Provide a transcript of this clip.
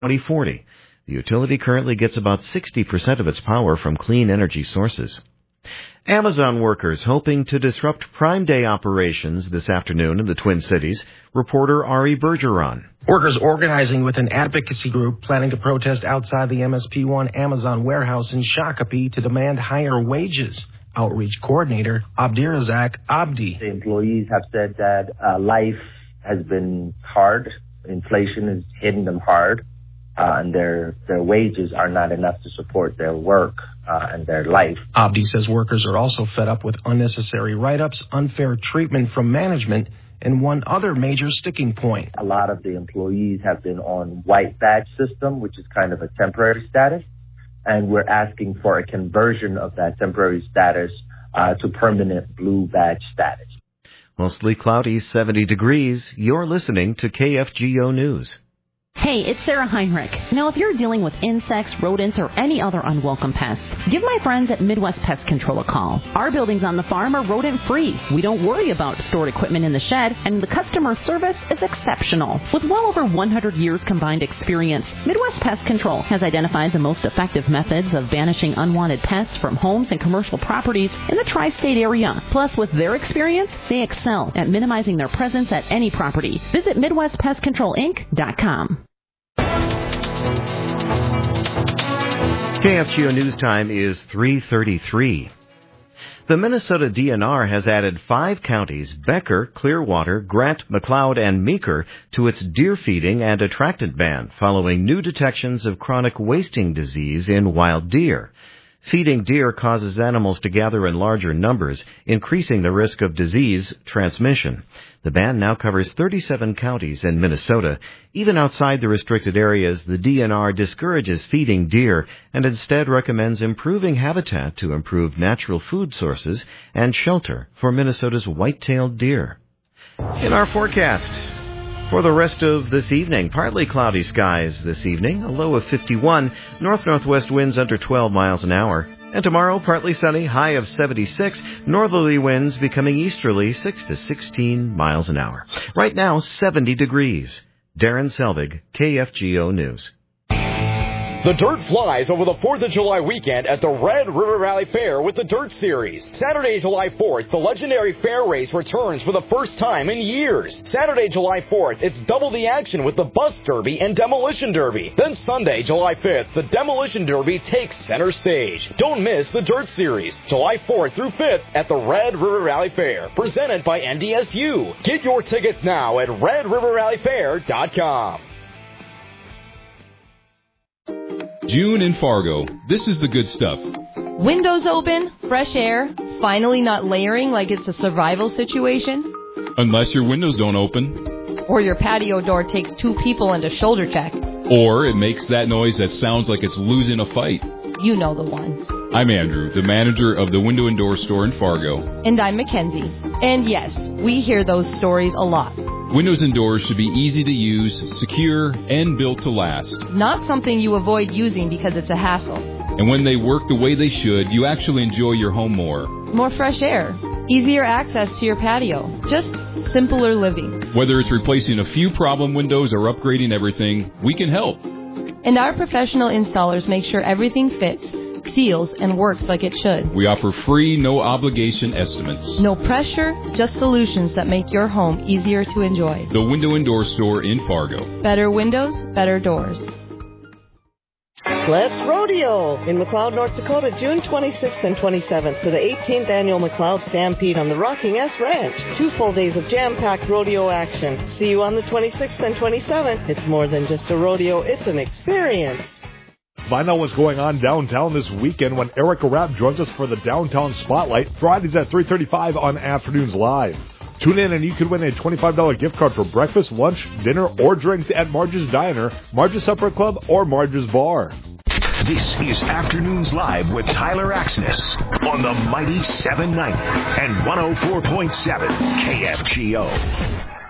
2040. The utility currently gets about 60% of its power from clean energy sources. Amazon workers hoping to disrupt Prime Day operations this afternoon in the Twin Cities. Reporter Ari Bergeron. Workers organizing with an advocacy group planning to protest outside the MSP1 Amazon warehouse in Shakopee to demand higher wages. Outreach coordinator Abdirazak Abdi. The employees have said that life has been hard. Inflation is hitting them hard. And their wages are not enough to support their work and their life. Abdi says workers are also fed up with unnecessary write-ups, unfair treatment from management, and one other major sticking point. A lot of the employees have been on white badge system, which is kind of a temporary status, and we're asking for a conversion of that temporary status to permanent blue badge status. Mostly cloudy, 70 degrees. You're listening to KFGO News. Hey, it's Sarah Heinrich. Now, if you're dealing with insects, rodents, or any other unwelcome pests, give my friends at Midwest Pest Control a call. Our buildings on the farm are rodent-free. We don't worry about stored equipment in the shed, and the customer service is exceptional. With well over 100 years combined experience, Midwest Pest Control has identified the most effective methods of banishing unwanted pests from homes and commercial properties in the tri-state area. Plus, with their experience, they excel at minimizing their presence at any property. Visit MidwestPestControlInc.com. KFGO News Time is 3:33. The Minnesota DNR has added 5 counties, Becker, Clearwater, Grant, McLeod, and Meeker, to its deer feeding and attractant ban following new detections of chronic wasting disease in wild deer. Feeding deer causes animals to gather in larger numbers, increasing the risk of disease transmission. The ban now covers 37 counties in Minnesota. Even outside the restricted areas, the DNR discourages feeding deer and instead recommends improving habitat to improve natural food sources and shelter for Minnesota's white-tailed deer. In our forecast, for the rest of this evening, partly cloudy skies this evening, a low of 51, north-northwest winds under 12 miles an hour. And tomorrow, partly sunny, high of 76, northerly winds becoming easterly, 6 to 16 miles an hour. Right now, 70 degrees. Darren Selvig, KFGO News. The dirt flies over the 4th of July weekend at the Red River Valley Fair with the Dirt Series. Saturday, July 4th, the legendary fair race returns for the first time in years. Saturday, July 4th, it's double the action with the Bus Derby and Demolition Derby. Then Sunday, July 5th, the Demolition Derby takes center stage. Don't miss the Dirt Series, July 4th through 5th at the Red River Valley Fair, presented by NDSU. Get your tickets now at RedRiverValleyFair.com. June in Fargo. This is the good stuff. Windows open, fresh air, finally not layering like it's a survival situation. Unless your windows don't open. Or your patio door takes 2 people and a shoulder check. Or it makes that noise that sounds like it's losing a fight. You know the ones. I'm Andrew, the manager of the Window and Door store in Fargo. And I'm Mackenzie. And yes, we hear those stories a lot. Windows and doors should be easy to use, secure, and built to last. Not something you avoid using because it's a hassle. And when they work the way they should, you actually enjoy your home more. More fresh air. Easier access to your patio. Just simpler living. Whether it's replacing a few problem windows or upgrading everything, we can help. And our professional installers make sure everything fits, seals, and works like it should. We offer free, no-obligation estimates. No pressure, just solutions that make your home easier to enjoy. The Window and Door store in Fargo. Better windows, better doors. Let's rodeo in McLeod, North Dakota, June 26th and 27th for the 18th annual McLeod Stampede on the Rocking S Ranch. 2 full days of jam-packed rodeo action. See you on the 26th and 27th. It's more than just a rodeo, it's an experience. Find out what's going on downtown this weekend when Erica Rapp joins us for the Downtown Spotlight, Fridays at 3:35 on Afternoons Live. Tune in and you could win a $25 gift card for breakfast, lunch, dinner, or drinks at Marge's Diner, Marge's Supper Club, or Marge's Bar. This is Afternoons Live with Tyler Axness on the mighty 790 and 104.7 KFGO.